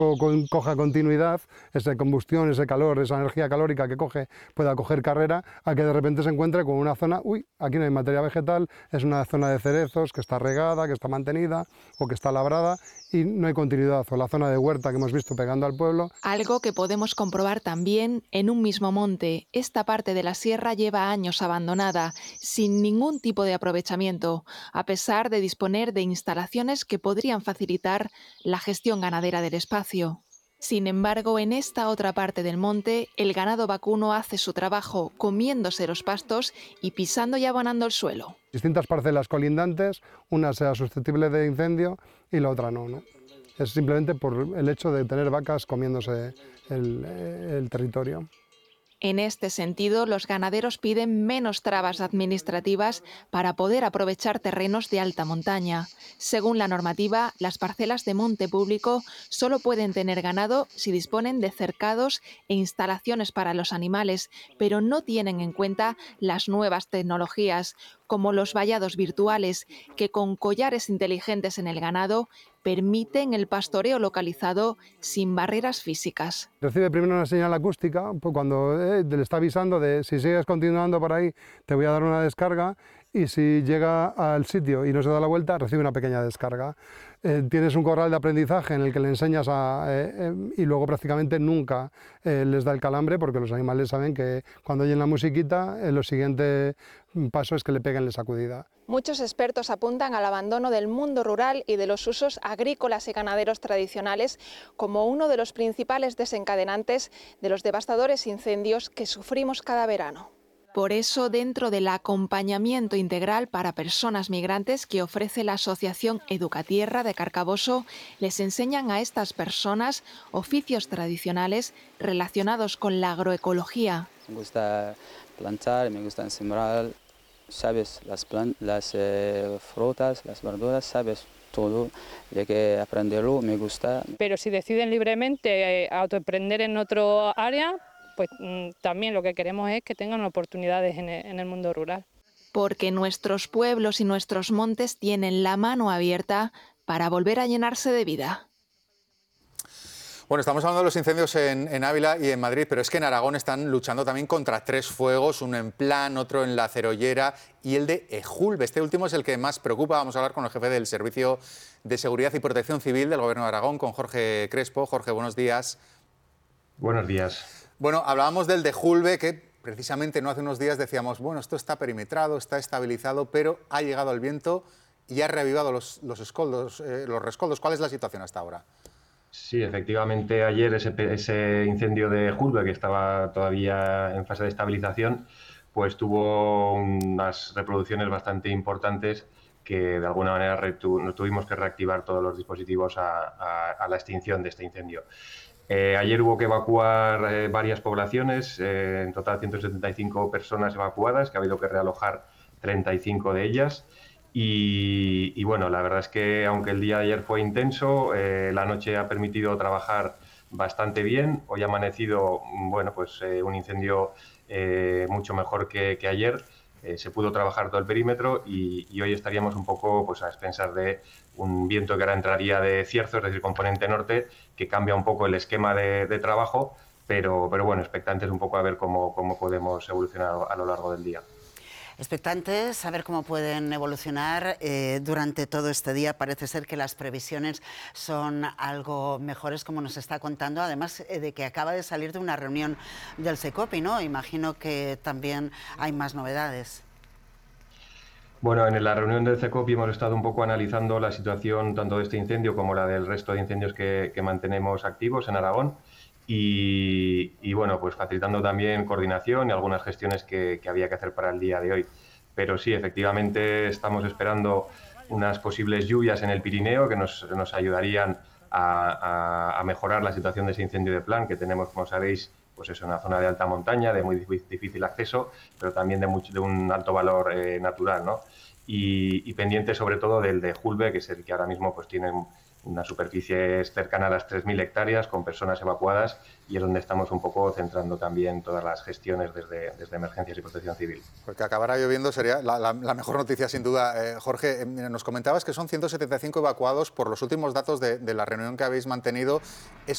coja continuidad, esa combustión, ese calor, esa energía calórica que coge, pueda coger carrera, a que de repente se encuentre con una zona, uy, aquí no hay materia vegetal, es una zona de cerezos que está regada, que está mantenida o que está labrada y no hay continuidad, o la zona de huerta que hemos visto pegando al pueblo. Algo que podemos comprobar también en un mismo monte. Esta parte de la sierra lleva años abandonada, sin ningún tipo de aprovechamiento, a pesar de disponer de instalaciones que podrían facilitar la gestión ganadera del espacio. Sin embargo, en esta otra parte del monte, el ganado vacuno hace su trabajo comiéndose los pastos y pisando y abonando el suelo. Distintas parcelas colindantes, una sea susceptible de incendio y la otra no, ¿no? Es simplemente por el hecho de tener vacas comiéndose el territorio. En este sentido, los ganaderos piden menos trabas administrativas para poder aprovechar terrenos de alta montaña. Según la normativa, las parcelas de monte público solo pueden tener ganado si disponen de cercados e instalaciones para los animales, pero no tienen en cuenta las nuevas tecnologías, como los vallados virtuales, que con collares inteligentes en el ganado permiten el pastoreo localizado sin barreras físicas. Recibe primero una señal acústica, pues cuando le está avisando de si sigues continuando por ahí te voy a dar una descarga, y si llega al sitio y no se da la vuelta recibe una pequeña descarga. Tienes un corral de aprendizaje en el que le enseñas y luego prácticamente nunca les da el calambre, porque los animales saben que cuando oyen la musiquita lo siguiente paso es que le peguen la sacudida. Muchos expertos apuntan al abandono del mundo rural y de los usos agrícolas y ganaderos tradicionales como uno de los principales desencadenantes de los devastadores incendios que sufrimos cada verano. Por eso, dentro del acompañamiento integral para personas migrantes que ofrece la Asociación Educatierra de Carcaboso, les enseñan a estas personas oficios tradicionales relacionados con la agroecología. Me gusta plantar, me gusta sembrar, sabes, las frutas, las verduras, sabes, todo, de que aprenderlo me gusta. Pero si deciden libremente autoemprender en otro área, pues también lo que queremos es que tengan oportunidades en el mundo rural. Porque nuestros pueblos y nuestros montes tienen la mano abierta para volver a llenarse de vida. Bueno, estamos hablando de los incendios en Ávila y en Madrid, pero es que en Aragón están luchando también contra 3 fuegos, uno en Plan, otro en La Cerollera y el de Ejulbe. Este último es el que más preocupa. Vamos a hablar con el jefe del Servicio de Seguridad y Protección Civil del Gobierno de Aragón, con Jorge Crespo. Jorge, buenos días. Buenos días. Bueno, hablábamos del de Ejulbe, que precisamente no hace unos días decíamos, bueno, esto está perimetrado, está estabilizado, pero ha llegado el viento y ha reavivado los rescoldos. ¿Cuál es la situación hasta ahora? Sí, efectivamente, ayer ese incendio de Ejulbe, que estaba todavía en fase de estabilización, pues tuvo unas reproducciones bastante importantes que de alguna manera tuvimos que reactivar todos los dispositivos a la extinción de este incendio. Ayer hubo que evacuar varias poblaciones, en total 175 personas evacuadas, que ha habido que realojar 35 de ellas. Y bueno, la verdad es que aunque el día de ayer fue intenso, la noche ha permitido trabajar bastante bien. Hoy ha amanecido, bueno, pues un incendio mucho mejor que ayer. Se pudo trabajar todo el perímetro y hoy estaríamos un poco pues a expensas de un viento que ahora entraría de cierzo, es decir, componente norte, que cambia un poco el esquema de trabajo, pero bueno, expectantes un poco a ver cómo podemos evolucionar a lo largo del día. Expectantes a ver cómo pueden evolucionar durante todo este día. Parece ser que las previsiones son algo mejores, como nos está contando, además de que acaba de salir de una reunión del Secopi, ¿no? Imagino que también hay más novedades. Bueno, en la reunión del Secopi hemos estado un poco analizando la situación tanto de este incendio como la del resto de incendios que mantenemos activos en Aragón. Y bueno, pues facilitando también coordinación y algunas gestiones que había que hacer para el día de hoy. Pero sí, efectivamente estamos esperando unas posibles lluvias en el Pirineo que nos ayudarían a mejorar la situación de ese incendio de Plan que tenemos, como sabéis, pues es una zona de alta montaña, de muy difícil acceso, pero también de un alto valor natural, ¿no? Y pendiente sobre todo del de Ejulbe, que es el que ahora mismo pues tiene una superficie cercana a las 3.000 hectáreas con personas evacuadas y es donde estamos un poco centrando también todas las gestiones desde Emergencias y Protección Civil. Porque acabará lloviendo sería la mejor noticia sin duda. Jorge, nos comentabas que son 175 evacuados por los últimos datos de la reunión que habéis mantenido.